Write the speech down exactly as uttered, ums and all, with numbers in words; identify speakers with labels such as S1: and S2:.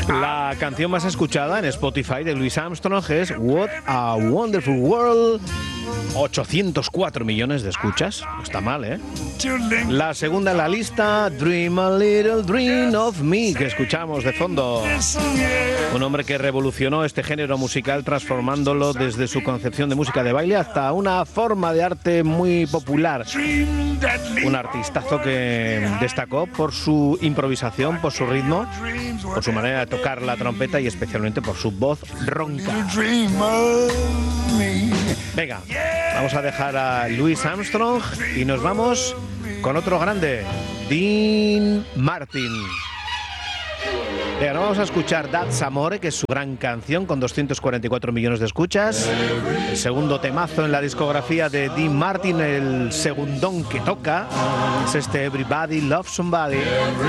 S1: La canción más escuchada en Spotify de Louis Armstrong es What a Wonderful World. ochocientos cuatro millones de escuchas. No está mal, ¿eh? La segunda en la lista, Dream a Little Dream of Me, que escuchamos de fondo. Un hombre que revolucionó este género musical transformándolo desde su concepción de música de baile hasta una forma de arte muy popular. Un artistazo que destacó por su improvisación, por su ritmo, por su manera de tocar la trompeta y especialmente por su voz ronca. Venga, vamos a dejar a Louis Armstrong y nos vamos con otro grande, Dean Martin. Venga, ahora vamos a escuchar That's Amore, que es su gran canción con doscientos cuarenta y cuatro millones de escuchas. El segundo temazo en la discografía de Dean Martin, el segundón que toca, es este Everybody Loves Somebody.